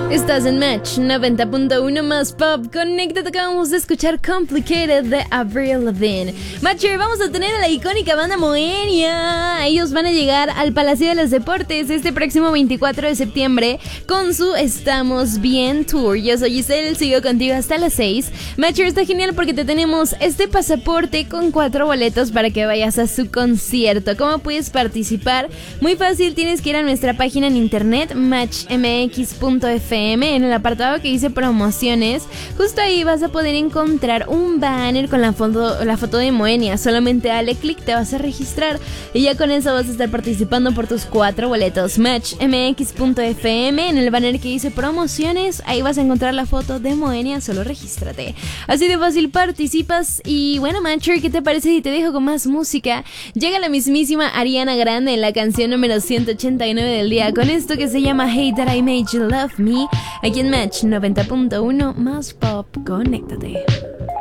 Estás en Match 90.1 más pop. Conéctate, acabamos de escuchar Complicated de Avril Lavigne. Matcher, vamos a tener a la icónica banda Moenia. Ellos van a llegar al Palacio de los Deportes este próximo 24 de septiembre con su Estamos Bien Tour. Yo soy Giselle, sigo contigo hasta las 6. Matcher, está genial porque te tenemos este pasaporte con 4 boletos para que vayas a su concierto. ¿Cómo puedes participar? Muy fácil, tienes que ir a nuestra página en internet matchmx.fm. En el apartado que dice promociones, justo ahí vas a poder encontrar un banner con la foto de Moenia. Solamente dale clic, te vas a registrar y ya con eso vas a estar participando por tus 4 boletos. Matchmx.fm, en el banner que dice promociones, ahí vas a encontrar la foto de Moenia, solo regístrate. Así de fácil participas. Y bueno, Matcher, ¿qué te parece si te dejo con más música? Llega la mismísima Ariana Grande en la canción número 189 del día, con esto que se llama Hey That I Made You Love Me. Aquí en Match 90.1 más pop, conéctate.